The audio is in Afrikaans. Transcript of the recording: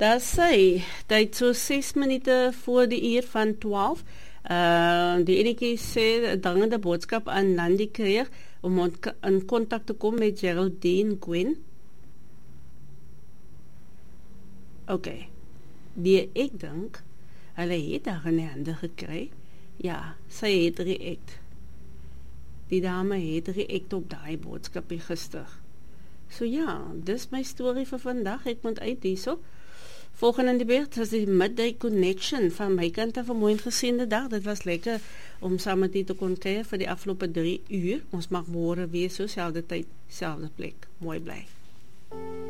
Daar sê, tyd so 6 minute voor die uur van 12. Die enetjie sê, dringende boodskap aan Nandi Kreeg om in kontak te kom met Geraldine Gwen. Okay. Ek dink, hulle het daar in die hande gekry. Ja, sy het react. Die dame het react op daai boodskapie gister. So ja, dis my storie vir vandag. Ek moet uit hierso. Volgende in die beurt is die Midday Connection van my kant af 'n mooi gesiende dag. Dit was lekker om saam met u te kon kuier vir die afgelope 3 uur. Ons mag môre weer so selfde tyd, selfde plek. Mooi bly.